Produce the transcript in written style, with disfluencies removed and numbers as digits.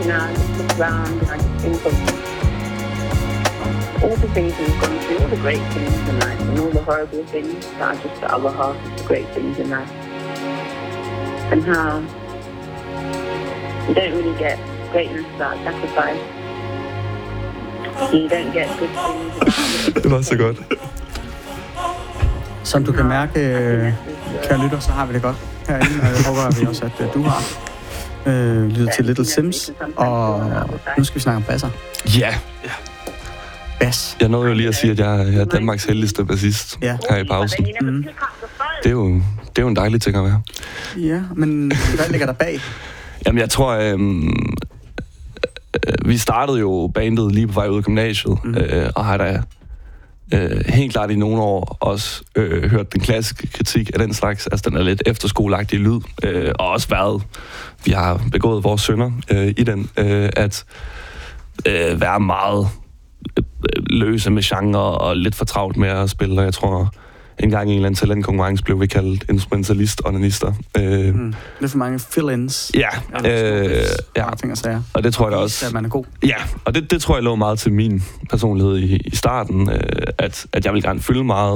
I just look around and I just think of all the things we've gone through, all the great things in life, and all the horrible things that are just the other half of the great things in life. And how you don't really get greatness without sacrifice. You don't get good things without... Det var så godt. Som du kan mærke, kære lytter, så har vi det godt herinde, og jeg håber, at vi også, at du har lyttet til Little Sims, og nu skal vi snakke om basser. Ja. Bass. Jeg nåede jo lige at sige, at jeg er Danmarks heldigste bassist her i pausen. Mm. Det er jo en dejlig ting at være. Ja, men hvad ligger der bag? Jamen, jeg tror, vi startede jo bandet lige på vej ud af gymnasiet, og har da helt klart i nogle år også hørt den klassiske kritik af den slags. Altså, den er lidt efterskoleagtig lyd, og også været, vi har begået vores synder i den, at være meget løse med genre og lidt for travlt med at spille, og jeg tror, en gang i en eller anden talentkonkurrence blev vi kaldt instrumentalist-onanister. Lidt for mange fill-ins. Ja. Mange ting at sige. Og det tror jeg da også... At man er god. Ja, og det tror jeg lå meget til min personlighed i starten, at jeg vil gerne fylde meget,